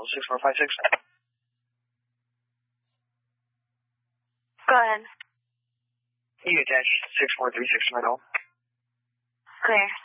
6456. Go ahead. You attach 6436 to my call. Clear.